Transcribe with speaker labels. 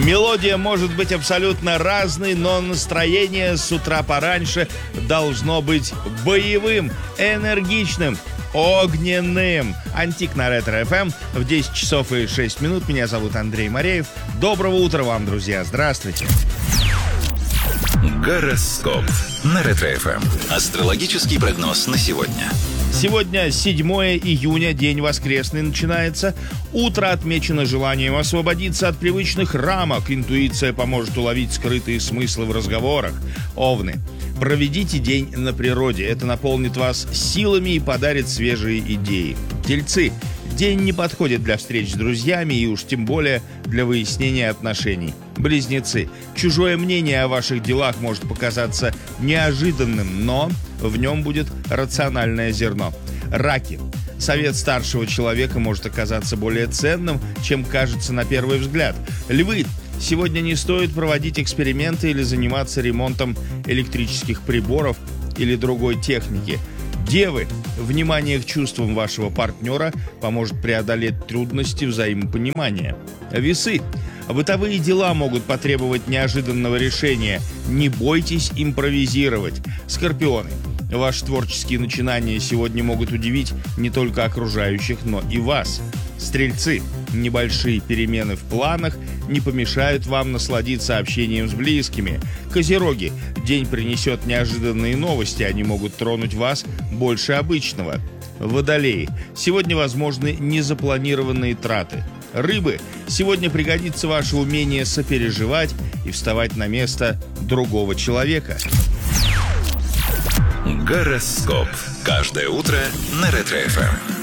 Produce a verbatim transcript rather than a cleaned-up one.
Speaker 1: Мелодия может быть абсолютно разной, но настроение с утра пораньше должно быть боевым, энергичным, огненным. Антик на Ретро-эф эм в десять часов и шесть минут. Меня зовут Андрей Мореев. Доброго утра вам, друзья. Здравствуйте.
Speaker 2: Гороскоп на Ретро-эф эм. Астрологический прогноз на сегодня.
Speaker 1: Сегодня седьмое июня, день воскресный начинается. Утро отмечено желанием освободиться от привычных рамок. Интуиция поможет уловить скрытые смыслы в разговорах. Овны. Проведите день на природе. Это наполнит вас силами и подарит свежие идеи. Тельцы. День не подходит для встреч с друзьями и уж тем более для выяснения отношений. Близнецы. Чужое мнение о ваших делах может показаться неожиданным, но в нем будет рациональное зерно. Раки. Совет старшего человека может оказаться более ценным, чем кажется на первый взгляд. Львы. Сегодня не стоит проводить эксперименты или заниматься ремонтом электрических приборов или другой техники. Девы. Внимание к чувствам вашего партнера поможет преодолеть трудности взаимопонимания. Весы. Бытовые дела могут потребовать неожиданного решения. Не бойтесь импровизировать. Скорпионы. Ваши творческие начинания сегодня могут удивить не только окружающих, но и вас. Стрельцы. Небольшие перемены в планах не помешают вам насладиться общением с близкими. Козероги. День принесет неожиданные новости, они могут тронуть вас больше обычного. Водолеи. Сегодня возможны незапланированные траты. Рыбы. Сегодня пригодится ваше умение сопереживать и вставать на место другого человека.
Speaker 2: Гороскоп. Каждое утро на Ретро-эф эм.